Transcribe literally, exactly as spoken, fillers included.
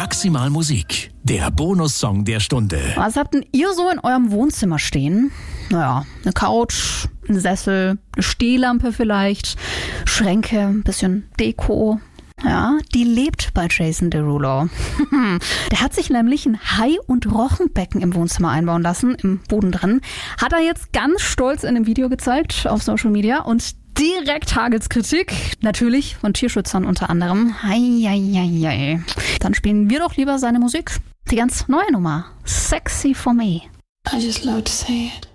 Maximal Musik, der Bonussong der Stunde. Was habt denn ihr so in eurem Wohnzimmer stehen? Naja, eine Couch, ein Sessel, eine Stehlampe vielleicht, Schränke, ein bisschen Deko. Ja, die lebt bei Jason Derulo. Der hat sich nämlich ein Hai- und Rochenbecken im Wohnzimmer einbauen lassen, im Boden drin. Hat er jetzt ganz stolz in einem Video gezeigt auf Social Media und direkt hagelt's Kritik. Natürlich von Tierschützern unter anderem. Heieiei. Dann spielen wir doch lieber seine Musik. Die ganz neue Nummer. Sexy for Me. I just love to say it.